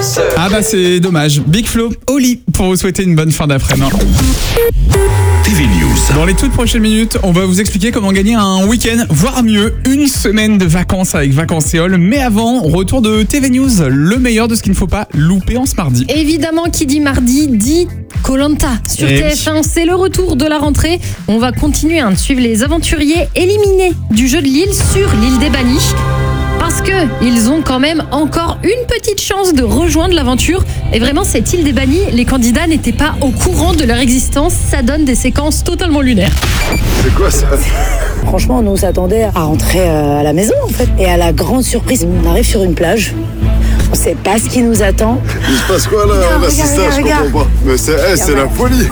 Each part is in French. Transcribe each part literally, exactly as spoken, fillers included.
Ah bah c'est dommage. Big Flo, au lit pour vous souhaiter une bonne fin d'après-midi. T V News. Dans les toutes prochaines minutes, on va vous expliquer comment gagner un week-end, voire mieux, une semaine de vacances avec Vacances-Éole. Mais avant, retour de T V News, le meilleur de ce qu'il ne faut pas louper en ce mardi. Évidemment, qui dit mardi dit Koh-Lanta sur Eh T F un. C'est le retour de la rentrée. On va continuer hein, de suivre les aventuriers éliminés du jeu de l'île sur l'île des Bannis. Parce qu'ils ont quand même encore une petite chance de rejoindre l'aventure. Et vraiment, cette île des Bannis, les candidats n'étaient pas au courant de leur existence. Ça donne des séquences totalement lunaires. C'est quoi ça? Franchement, nous on s'attendait à rentrer à la maison en fait. Et à la grande surprise, on arrive sur une plage. On sait pas ce qui nous attend. Il se passe quoi là? Regarde, On assiste à, regarde, je regarde. comprends pas. Mais c'est hey, c'est la folie.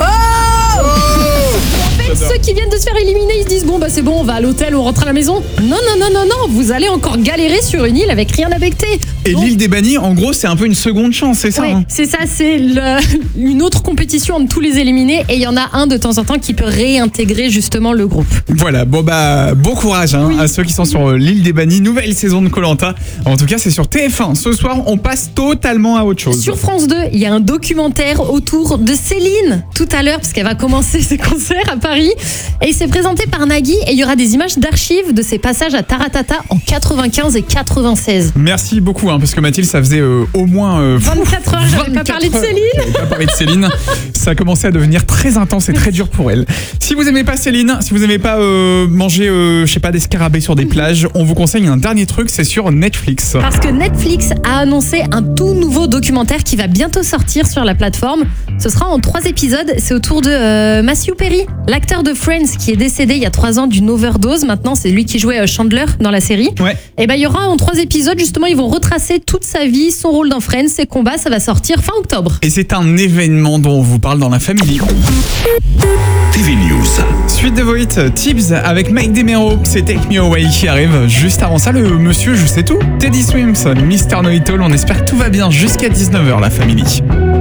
En fait, ceux qui viennent de se faire éliminer, ils se disent bon bah c'est bon, on va à l'hôtel, on rentre à la maison. Non non non non non, vous allez encore galérer sur une île avec rien à becter. Et Donc, l'île des Bannis, en gros, c'est un peu une seconde chance, c'est ça ouais, hein c'est ça, c'est le- une autre compétition entre tous les éliminés et il y en a un de temps en temps qui peut réintégrer justement le groupe. Voilà, bon bah bon courage hein, à ceux qui sont sur euh, l'île des Bannis, nouvelle saison de Koh-Lanta. En tout cas, c'est sur T F un. Ce soir, on passe totalement à autre chose. Sur France deux, il y a un documentaire autour de Céline tout à l'heure parce qu'elle va commencer ses concerts à Paris et il s'est présenté par Nagui et il y aura des images d'archives de ses passages à Taratata en quatre-vingt-quinze et quatre-vingt-seize. Merci beaucoup, hein, parce que Mathilde, ça faisait euh, au moins euh, vingt-quatre heures, j'avais pas vingt-quatre parlé de heures. Céline. J'avais pas parlé de Céline. Ça a commencé à devenir très intense et très dur pour elle. Si vous aimez pas Céline, si vous aimez pas euh, manger, euh, je sais pas, des scarabées sur des plages, on vous conseille un dernier truc, c'est sur Netflix. Parce que Netflix a annoncé un tout nouveau documentaire qui va bientôt sortir sur la plateforme. Ce sera en trois épisodes. C'est autour de euh, Matthew Perry, l'acteur de Friends qui est décédé il y a trois ans d'une overdose. Maintenant, c'est lui qui jouait euh, Chandler dans la série. Ouais. Et ben, il y aura en trois épisodes, justement, ils vont retracer toute sa vie, son rôle dans Friends, ses combats. Ça va sortir fin octobre. Et c'est un événement dont on vous parle dans la famille. T V News. Suite de vos hits, Tibbs avec Mike DeMero, c'est Take Me Away qui arrive. Juste avant ça, le monsieur, je sais tout, Teddy Swims, Mister Know It All. On espère que tout va bien jusqu'à dix-neuf heures, la famille.